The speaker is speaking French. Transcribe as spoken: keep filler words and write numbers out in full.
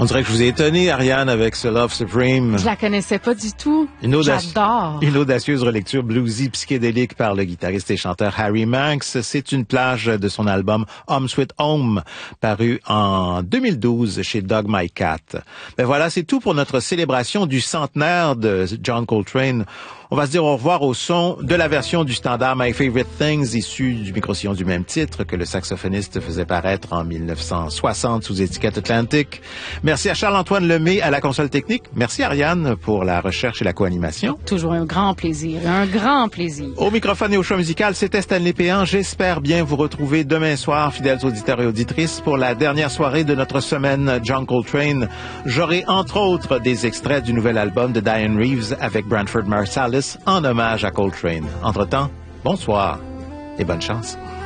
On dirait que je vous ai étonné, Ariane, avec ce Love Supreme. Je la connaissais pas du tout. Une audace... J'adore. Une audacieuse relecture bluesy psychédélique par le guitariste et chanteur Harry Manx. C'est une plage de son album Home Sweet Home, paru en deux mille douze chez Dog My Cat. Ben voilà, c'est tout pour notre célébration du centenaire de John Coltrane. On va se dire au revoir au son de la version du standard My Favorite Things, issue du micro-sillon du même titre que le saxophoniste faisait paraître en mille neuf cent soixante sous étiquette Atlantic. Merci à Charles-Antoine Lemay à la console technique. Merci Ariane pour la recherche et la co-animation. Toujours un grand plaisir, un grand plaisir. Au microphone et au choix musical, c'était Stanley Péan. J'espère bien vous retrouver demain soir, fidèles auditeurs et auditrices, pour la dernière soirée de notre semaine John Coltrane. J'aurai entre autres des extraits du nouvel album de Diane Reeves avec Branford Marsalis en hommage à Coltrane. Entre-temps, bonsoir et bonne chance.